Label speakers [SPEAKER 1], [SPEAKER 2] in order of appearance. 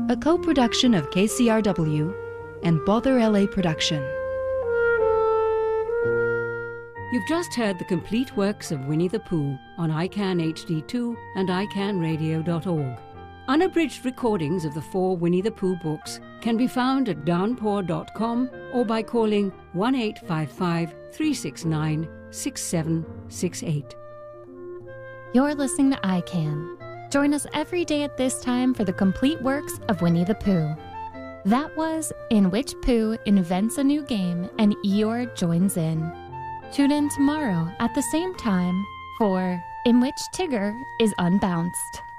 [SPEAKER 1] a co-production of KCRW and Bother LA Production.
[SPEAKER 2] You've just heard the complete works of Winnie the Pooh on ICANN HD2 and iCannRadio.org. Unabridged recordings of the 4 Winnie the Pooh books can be found at downpour.com or by calling 1-855-369-6768.
[SPEAKER 3] You're listening to iCann. Join us every day at this time for the complete works of Winnie the Pooh. That was In Which Pooh Invents a New Game and Eeyore Joins In. Tune in tomorrow at the same time for In Which Tigger is Unbounced.